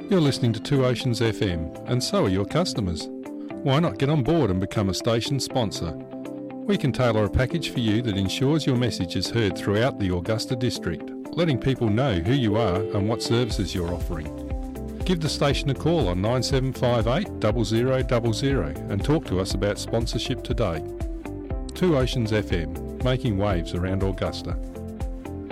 You're listening to Two Oceans FM, and so are your customers. Why not get on board and become a station sponsor? We can tailor a package for you that ensures your message is heard throughout the Augusta district, letting people know who you are and what services you're offering. Give the station a call on 9758 0000 and talk to us about sponsorship today. Two Oceans FM, making waves around Augusta.